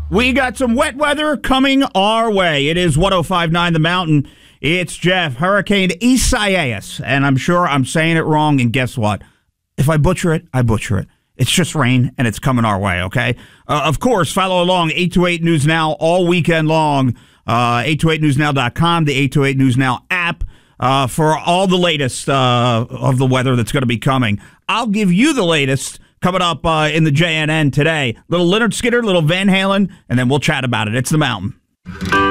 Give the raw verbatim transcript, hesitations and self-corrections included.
We got some wet weather coming our way. It is one oh five point nine The Mountain. It's Jeff, Hurricane Isaias, and I'm sure I'm saying it wrong, and guess what? If I butcher it, I butcher it. It's just rain, and it's coming our way, okay? Uh, of course, follow along, eight twenty-eight News Now all weekend long, uh, eight twenty-eight news now dot com, the eight twenty-eight News Now app, uh, for all the latest uh, of the weather that's going to be coming. I'll give you the latest coming up uh, in the J N N today. Little Leonard Skinner, little Van Halen, and then we'll chat about it. It's The Mountain.